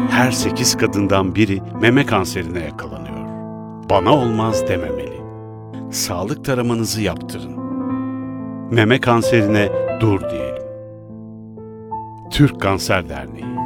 Her 8 kadından biri meme kanserine yakalanıyor. Bana olmaz dememeli. Sağlık taramanızı yaptırın. Meme kanserine dur diyelim. Türk Kanser Derneği.